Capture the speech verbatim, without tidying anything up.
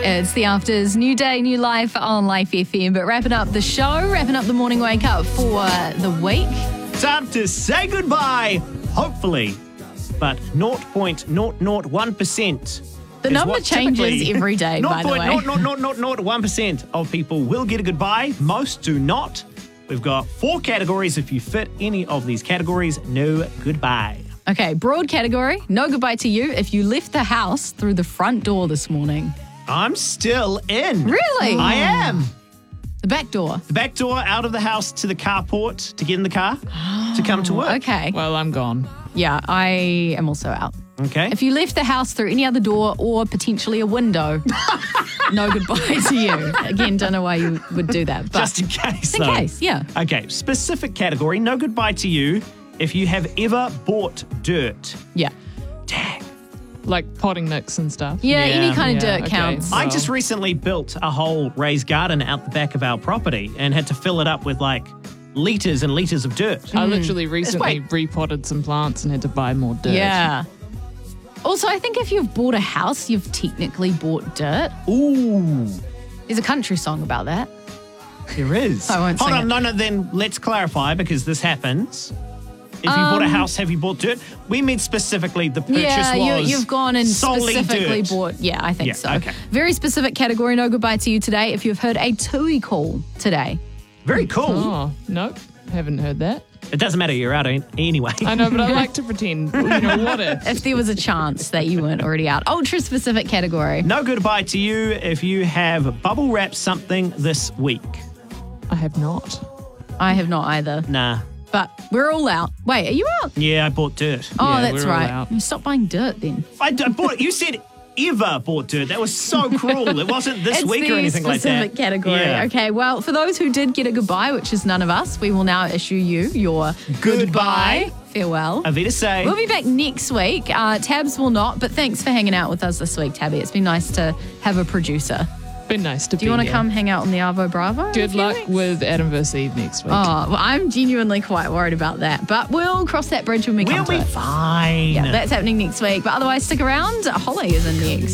It's the Afters, new day, new life on Life F M. But wrapping up the show, wrapping up the morning wake up for the week. Time to say goodbye, hopefully. But zero point zero zero one percent. The number changes every day, by the way. zero point zero zero zero zero one percent of people will get a goodbye. Most do not. We've got four categories. If you fit any of these categories, no goodbye. Okay, broad category, no goodbye to you if you left the house through the front door this morning. I'm still in. Really? I am. The back door. The back door, out of the house to the carport to get in the car to come to work. Okay. Well, I'm gone. Yeah, I am also out. Okay. If you left the house through any other door or potentially a window, no goodbye to you. Again, don't know why you would do that. But just in case, Just in though. case, yeah. Okay, specific category, no goodbye to you if you have ever bought dirt. Yeah. Dang. Like potting mix and stuff. Yeah, Yeah. any kind of Yeah, dirt okay. counts. I Well. just recently built a whole raised garden out the back of our property and had to fill it up with like litres and litres of dirt. I literally recently like- repotted some plants and had to buy more dirt. Yeah. Also, I think if you've bought a house, you've technically bought dirt. Ooh, There's a country song about that. there is. I won't Hold sing on, it. no, no, then let's clarify because this happens. If you bought a Um, house, have you bought dirt? We meant specifically the purchase Yeah, you, was you've gone and solely specifically dirt. bought. Yeah, I think Yeah, so. okay. Very specific category. No goodbye to you today. If you've heard a tui call today. Very cool. Oh, nope. Haven't heard that. It doesn't matter, you're out anyway. I know, but I like to pretend, you know, what if? If there was a chance that you weren't already out. Ultra specific category. No goodbye to you if you have bubble wrapped something this week. I have not. I have not either. Nah. But we're all out. Wait, are you out? Yeah, I bought dirt. Oh, Yeah, that's we're all right. out. You stop buying dirt then. I, I bought it. You said ever bought dirt. That was so cruel. It wasn't this It's week the or anything like that. specific category. Yeah. Okay, well, for those who did get a goodbye, which is none of us, we will now issue you your Goodbye. farewell. Avita say. We'll be back next week. Uh, Tabs will not, but thanks for hanging out with us this week, Tabby. It's been nice to have a producer. Been nice to Do be you want to here. come hang out on the Arvo Bravo? in a Good few luck weeks? with Adam versus Eve next week. Oh, well, I'm genuinely quite worried about that, but we'll cross that bridge when we We'll come to be it. fine. Yeah, that's happening next week. But otherwise, stick around. Holly is in next.